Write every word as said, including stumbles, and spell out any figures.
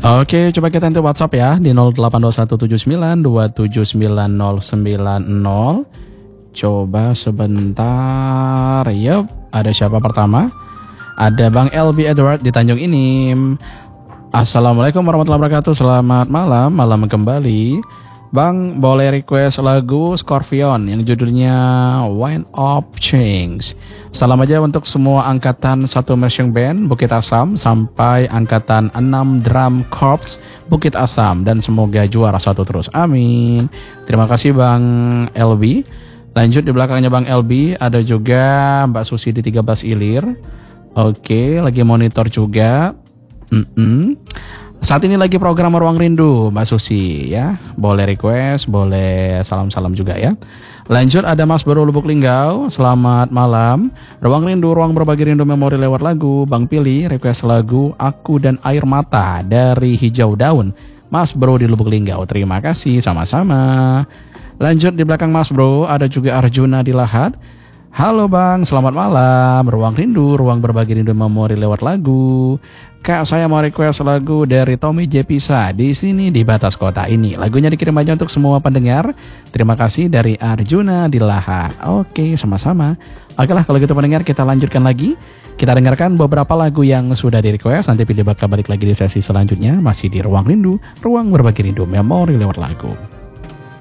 Oke, coba kita enter WhatsApp ya di nol delapan dua satu tujuh sembilan dua tujuh sembilan nol sembilan nol. Coba sebentar. Yup, ada siapa pertama? Ada Bang L B Edward di Tanjung Inim. Assalamualaikum warahmatullahi wabarakatuh. Selamat malam, malam kembali. Bang, boleh request lagu Scorpion yang judulnya Wind of Change. Salam aja untuk semua angkatan satu marching band Bukit Asam sampai angkatan enam drum corps Bukit Asam, dan semoga juara satu terus. Amin. Terima kasih Bang L B. Lanjut di belakangnya Bang L B ada juga Mbak Susi di tiga belas Ilir. Oke, lagi monitor juga. Mm-mm. Saat ini lagi program Ruang Rindu Mbak Susi ya. Boleh request, boleh salam-salam juga ya. Lanjut ada Mas Bro Lubuk Linggau. Selamat malam. Ruang Rindu, ruang berbagi rindu memori lewat lagu. Bang Pilih request lagu Aku dan Air Mata dari Hijau Daun. Mas Bro di Lubuk Linggau. Terima kasih, sama-sama. Lanjut di belakang Mas Bro ada juga Arjuna di Lahat. Halo Bang, selamat malam. Ruang Rindu, ruang berbagi rindu memori lewat lagu. Kak, saya mau request lagu dari Tommy J. Pisa di sini di batas kota ini. Lagunya dikirim aja untuk semua pendengar. Terima kasih dari Arjuna di Lahat. Oke, sama-sama. Oke lah, kalau gitu pendengar kita lanjutkan lagi. Kita dengarkan beberapa lagu yang sudah di request. Nanti pilih bakal balik lagi di sesi selanjutnya. Masih di Ruang Rindu, ruang berbagi rindu memori lewat lagu.